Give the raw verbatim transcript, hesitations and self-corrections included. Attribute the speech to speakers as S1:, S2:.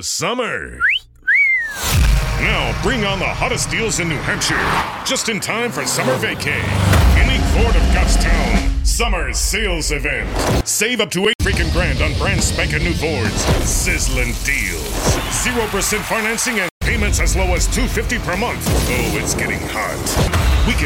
S1: summer. Now bring on the hottest deals in New Hampshire, just in time for summer vacay. Unique Ford of Goffstown Summer Sales Event. Save up to eight freaking grand on brand spanking new Fords. Sizzling deals. Zero percent financing and payments as low as two hundred fifty dollars per month. Oh, it's getting hot. We can